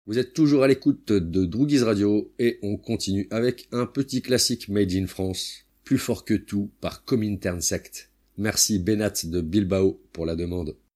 Vous êtes toujours à l'écoute de Droogies Radio et on continue avec un petit classique made in France, Plus fort que tout par Comintern Sect. Merci Benat de Bilbao pour la demande.